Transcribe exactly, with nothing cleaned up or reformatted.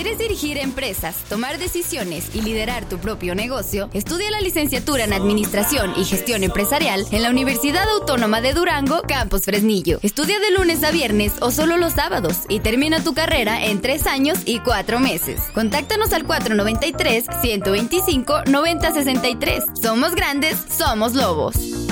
¿Quieres dirigir empresas, tomar decisiones y liderar tu propio negocio? Estudia la licenciatura en Administración y Gestión Empresarial en la Universidad Autónoma de Durango, Campus Fresnillo. Estudia de lunes a viernes o solo los sábados y termina tu carrera en tres años y cuatro meses. Contáctanos al cuatro noventa y tres, ciento veinticinco, noventa sesenta y tres. Somos grandes, somos lobos.